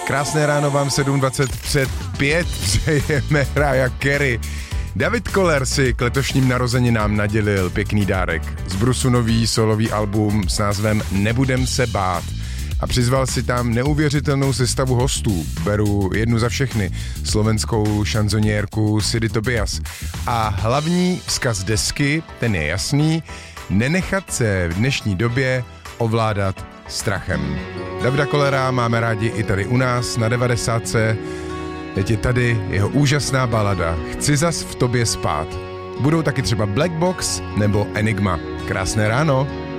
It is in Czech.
Krásné ráno vám 7:25 přejeme Mariah Carey. David Koller si k letošním narozeninám nadělil pěkný dárek. Z Brusu nový solový album s názvem Nebudem se bát. A přizval si tam neuvěřitelnou sestavu hostů. Beru jednu za všechny. Slovenskou šanzoniérku Sidy Tobias. A hlavní vzkaz desky, ten je jasný, nenechat se v dnešní době ovládat strachem. Davida Kollera máme rádi i tady u nás na 90. Teď je tady jeho úžasná balada Chci zas v tobě spát. Budou taky třeba Black Box nebo Enigma. Krásné ráno.